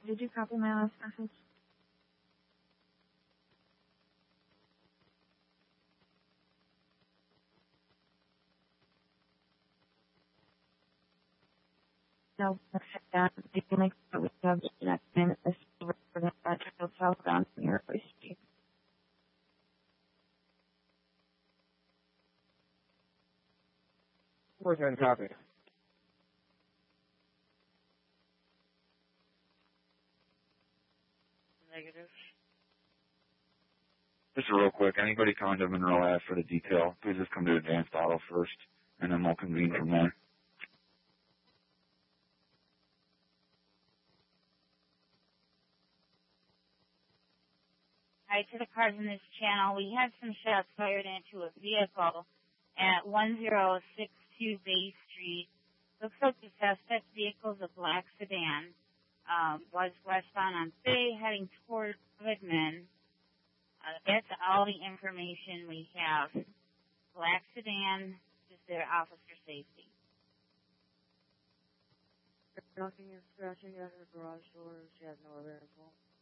Did you copy my last message? No, let's check that. You can make sure we have the next minute. This is for that southbound from your place. Where's that copy? Negative. Just real quick, anybody coming to Monroe Ave for the detail, please just come to Advanced Auto first, and then we'll convene from there. Hi to the cars in this channel. We had some shots fired into a vehicle at 1062 Bay Street. Looks like the suspect vehicle is a black sedan. Was westbound on Bay, heading towards Goodman. That's all the information we have. Black sedan, just their officer safety. Knocking and scratching at her garage door. She has no other info.